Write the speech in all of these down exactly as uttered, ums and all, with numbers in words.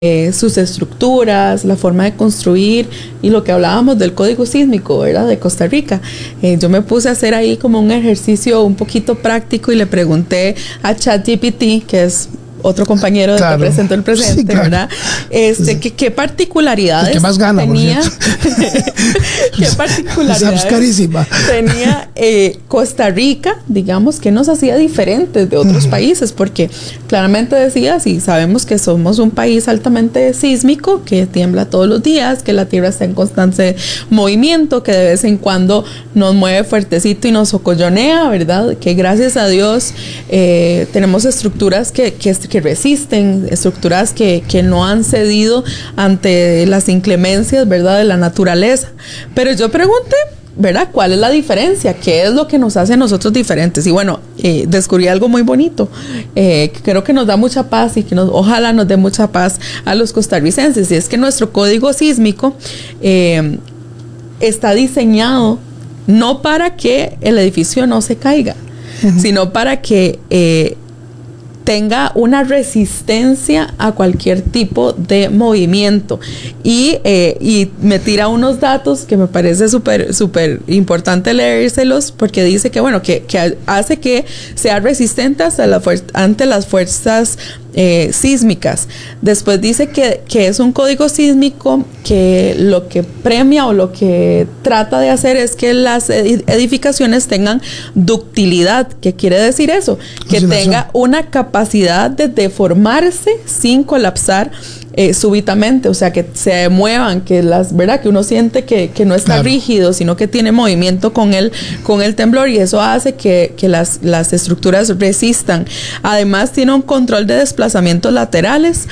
Eh, sus estructuras, la forma de construir y lo que hablábamos del código sísmico, ¿verdad? De Costa Rica. Eh, yo me puse a hacer ahí como un ejercicio un poquito práctico y le pregunté a ChatGPT, que es otro compañero claro. de Presento el Presente, sí, claro. ¿verdad? Este, sí. ¿qué, ¿Qué particularidades que más gana, tenía? ¿Qué particularidades tenía eh, Costa Rica, digamos, que nos hacía diferentes de otros uh-huh. países? Porque claramente decías, y sabemos que somos un país altamente sísmico, que tiembla todos los días, que la tierra está en constante movimiento, que de vez en cuando nos mueve fuertecito y nos socollonea, ¿verdad? Que gracias a Dios eh, tenemos estructuras que, que que resisten, estructuras que, que no han cedido ante las inclemencias, ¿verdad?, de la naturaleza. Pero yo pregunté, ¿verdad?, ¿cuál es la diferencia? ¿Qué es lo que nos hace a nosotros diferentes? Y bueno, eh, descubrí algo muy bonito, eh, que creo que nos da mucha paz y que nos, ojalá nos dé mucha paz a los costarricenses, y es que nuestro código sísmico eh, está diseñado no para que el edificio no se caiga, uh-huh. sino para que eh, tenga una resistencia a cualquier tipo de movimiento. Y, eh, y me tira unos datos que me parece súper súper importante leérselos, porque dice que, bueno, que, que hace que sea resistente hasta la fuer- ante las fuerzas eh, sísmicas. Después dice que, que es un código sísmico que lo que premia o lo que trata de hacer es que las edificaciones tengan ductilidad. ¿Qué quiere decir eso? Que Oscilación. tenga una capacidad de deformarse sin colapsar eh, súbitamente, o sea, que se muevan, que las, ¿verdad?, que uno siente que, que no está claro. rígido, sino que tiene movimiento con el, con el temblor, y eso hace que, que las, las estructuras resistan. Además, tiene un control de desplazamientos laterales.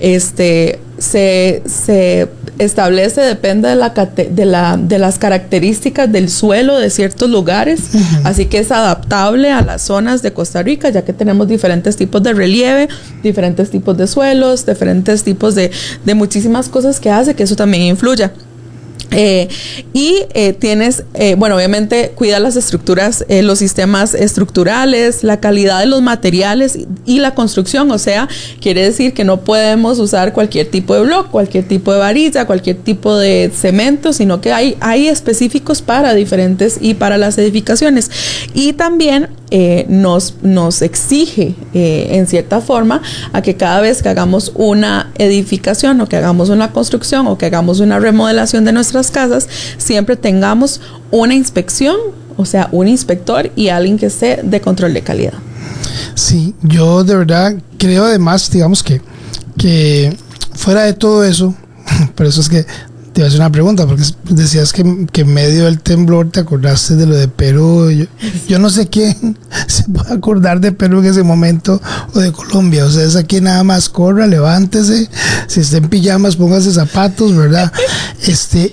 Este se, se establece, depende de, la, de, la, de las características del suelo de ciertos lugares, uh-huh. así que es adaptable a las zonas de Costa Rica, ya que tenemos diferentes tipos de relieve, diferentes tipos de suelos, diferentes tipos de, de muchísimas cosas que hace que eso también influya. Eh, y eh, tienes, eh, bueno, obviamente cuida las estructuras, eh, los sistemas estructurales, la calidad de los materiales y, y la construcción, o sea, quiere decir que no podemos usar cualquier tipo de bloque, cualquier tipo de varilla, cualquier tipo de cemento, sino que hay, hay específicos para diferentes y para las edificaciones. Y también eh, nos, nos exige eh, en cierta forma a que cada vez que hagamos una edificación o que hagamos una construcción o que hagamos una remodelación de nuestras casas, siempre tengamos una inspección, o sea, un inspector y alguien que esté de control de calidad. Sí, yo de verdad creo además, digamos que, que fuera de todo eso, por eso es que te iba a hacer una pregunta, porque decías que, que en medio del temblor te acordaste de lo de Perú. Yo, yo no sé quién se puede acordar de Perú en ese momento, o de Colombia. O sea, es aquí nada más corra, levántese, si está en pijamas, póngase zapatos, ¿verdad? Este,